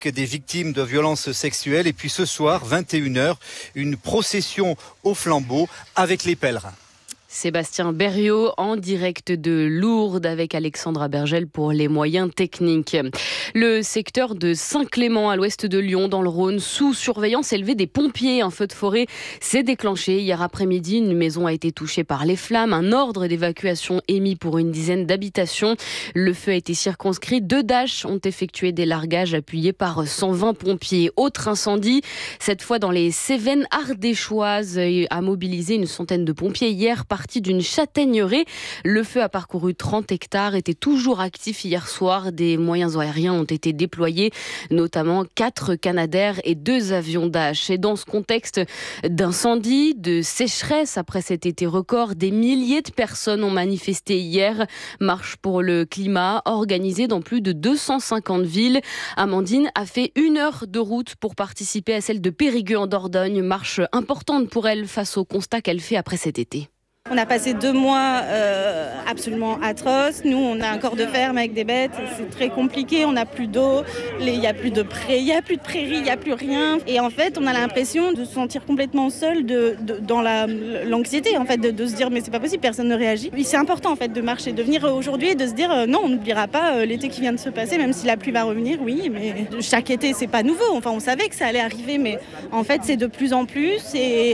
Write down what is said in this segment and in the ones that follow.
des victimes de violences sexuelles. Et puis ce soir, 21h, une procession au flambeau avec les pèlerins. Sébastien Berriot en direct de Lourdes avec Alexandra Bergel pour les moyens techniques. Le secteur de Saint-Clément à l'ouest de Lyon dans le Rhône, sous surveillance élevée des pompiers. Un feu de forêt s'est déclenché hier après-midi. Une maison a été touchée par les flammes. Un ordre d'évacuation émis pour une dizaine d'habitations. Le feu a été circonscrit. 2 Dash ont effectué des largages appuyés par 120 pompiers. Autre incendie, cette fois dans les Cévennes ardéchoises, a mobilisé une centaine de pompiers hier partie d'une châtaigneraie. Le feu a parcouru 30 hectares, était toujours actif hier soir. Des moyens aériens ont été déployés, notamment 4 Canadair et 2 avions Dash. Et dans ce contexte d'incendie, de sécheresse après cet été record, des milliers de personnes ont manifesté hier. Marche pour le climat, organisée dans plus de 250 villes. Amandine a fait 1 heure de route pour participer à celle de Périgueux en Dordogne. Marche importante pour elle face au constat qu'elle fait après cet été. On a passé 2 mois absolument atroces. Nous, on a un corps de ferme avec des bêtes. C'est très compliqué. On n'a plus d'eau. Il n'y a plus de prairies, il n'y a plus rien. Et en fait, on a l'impression de se sentir complètement seul dans l'anxiété, en fait, de se dire mais c'est pas possible, personne ne réagit. Et c'est important en fait de marcher, de venir aujourd'hui et de se dire non, on n'oubliera pas l'été qui vient de se passer, même si la pluie va revenir, oui, mais chaque été c'est pas nouveau. Enfin, on savait que ça allait arriver, mais en fait c'est de plus en plus. Et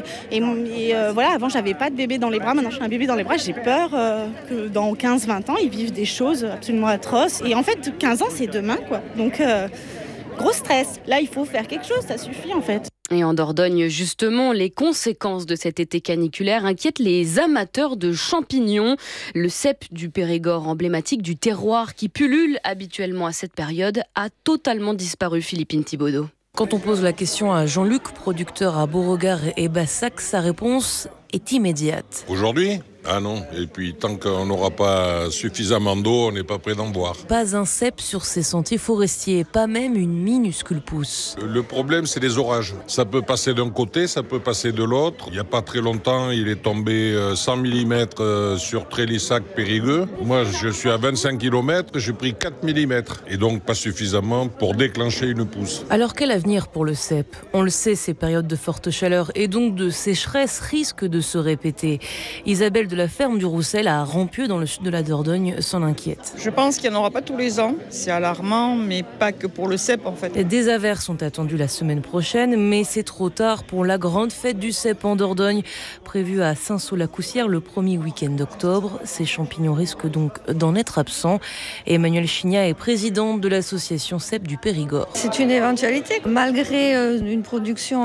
voilà, avant j'avais pas de bébé dans les bras. Maintenant, j'ai un bébé dans les bras, j'ai peur que dans 15-20 ans, ils vivent des choses absolument atroces. Et en fait, 15 ans, c'est demain, quoi. Donc, gros stress. Là, il faut faire quelque chose, ça suffit, en fait. Et en Dordogne, justement, les conséquences de cet été caniculaire inquiètent les amateurs de champignons. Le cep du Périgord, emblématique du terroir qui pullule habituellement à cette période, a totalement disparu, Philippine Thibaudot. Quand on pose la question à Jean-Luc, producteur à Beauregard et Bassac, sa réponse est immédiate. Aujourd'hui ? Ah non, et puis tant qu'on n'aura pas suffisamment d'eau, on n'est pas prêt d'en boire. Pas un cep sur ces sentiers forestiers, pas même une minuscule pousse. Le problème, c'est les orages. Ça peut passer d'un côté, ça peut passer de l'autre. Il n'y a pas très longtemps, il est tombé 100 mm sur Trélissac, Périgueux. Moi, je suis à 25 km, j'ai pris 4 mm. Et donc pas suffisamment pour déclencher une pousse. Alors quel avenir pour le cep ? On le sait, ces périodes de forte chaleur et donc de sécheresse risquent de se répéter. Isabelle de la ferme du Roussel à Rampieux, dans le sud de la Dordogne, s'en inquiète. Je pense qu'il n'y en aura pas tous les ans. C'est alarmant, mais pas que pour le cep en fait. Des averses sont attendues la semaine prochaine, mais c'est trop tard pour la grande fête du cep en Dordogne, prévue à Saint-Saul-la-Coussière le premier week-end d'octobre. Ces champignons risquent donc d'en être absents. Emmanuelle Chignat est présidente de l'association cep du Périgord. C'est une éventualité. Malgré une production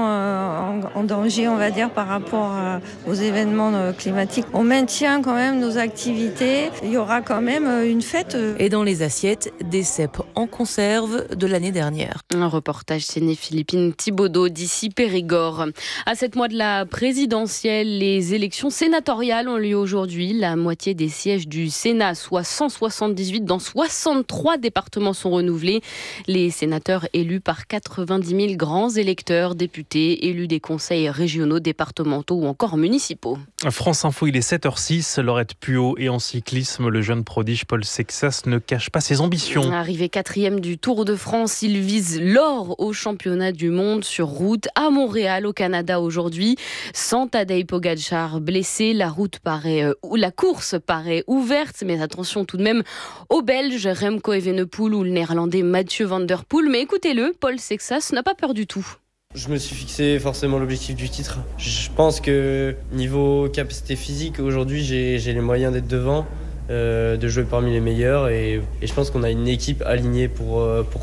en danger, on va dire, par rapport aux événements climatiques, on maintient quand même nos activités. Il y aura quand même une fête. Et dans les assiettes, des cèpes en conserve de l'année dernière. Un reportage signé Philippine Thibaudot d'ici Périgord. À 7 mois de la présidentielle, les élections sénatoriales ont lieu aujourd'hui. La moitié des sièges du Sénat, soit 178 dans 63 départements, sont renouvelés. Les sénateurs élus par 90 000 grands électeurs, députés, élus des conseils régionaux, départementaux ou encore municipaux. France Info, il est 7h06. Laurette Puot et en cyclisme, le jeune prodige Paul Sexas ne cache pas ses ambitions. Arrivé 4e du Tour de France, il vise l'or au championnat du monde sur route à Montréal, au Canada aujourd'hui. Sans Tadej Pogačar blessé, la course paraît ouverte, mais attention tout de même aux Belges Remco Evenepoel ou le Néerlandais Mathieu Van Der Poel. Mais écoutez-le, Paul Sexas n'a pas peur du tout. Je me suis fixé forcément l'objectif du titre. Je pense que niveau capacité physique, aujourd'hui j'ai les moyens d'être devant, de jouer parmi les meilleurs et je pense qu'on a une équipe alignée pour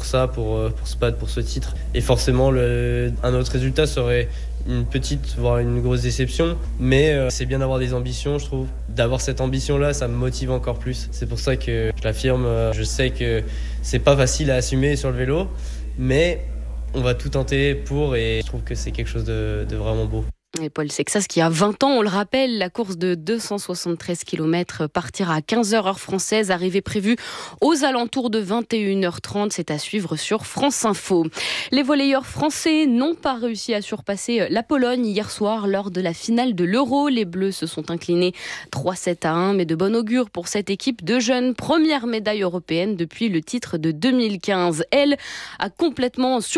se battre pour ce titre. Et forcément un autre résultat serait une petite, voire une grosse déception, mais c'est bien d'avoir des ambitions, je trouve. D'avoir cette ambition-là, ça me motive encore plus. C'est pour ça que je l'affirme, je sais que c'est pas facile à assumer sur le vélo, mais on va tout tenter pour et je trouve que c'est quelque chose de vraiment beau. Et Paul Sexas qui a 20 ans, on le rappelle, la course de 273 km partira à 15h heure française, arrivée prévue aux alentours de 21h30, c'est à suivre sur France Info. Les volleyeurs français n'ont pas réussi à surpasser la Pologne hier soir lors de la finale de l'Euro. Les Bleus se sont inclinés 3-7-1, mais de bon augure pour cette équipe de jeunes, première médaille européenne depuis le titre de 2015. Elle a complètement